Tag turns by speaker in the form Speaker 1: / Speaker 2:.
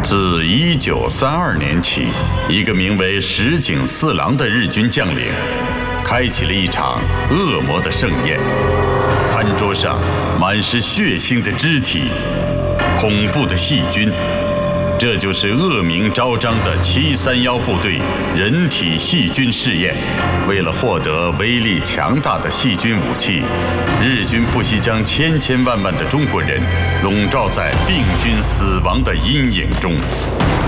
Speaker 1: 自1932年起，一个名为石井四郎的日军将领，开启了一场恶魔的盛宴。餐桌上满是血腥的肢体，恐怖的细菌。这就是恶名昭彰的731部队人体细菌试验。为了获得威力强大的细菌武器，日军不惜将千千万万的中国人笼罩在病菌死亡的阴影中。